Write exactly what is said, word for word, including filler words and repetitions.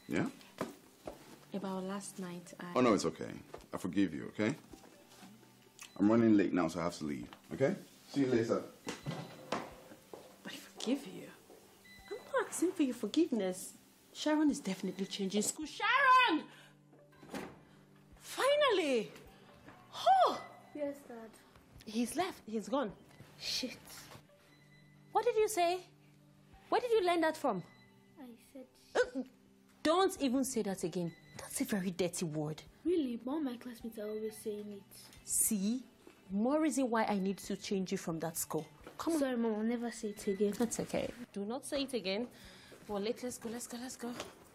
Yeah? About last night, I... Oh, no, it's okay. I forgive you, okay? I'm running late now, so I have to leave, okay? See you later. I forgive you? I'm not asking for your forgiveness. Sharon is definitely changing school. Sharon! Finally! Oh! Yes, Dad. He's left. He's gone. Shit. What did you say? Where did you learn that from? I said... Uh, don't even say that again. That's a very dirty word. Really? All my classmates are always saying it. See? More reason why I need to change you from that school. Come on. Sorry, Mom. I'll never say it again. That's okay. Do not say it again. Well, let's go. Let's go. Let's go.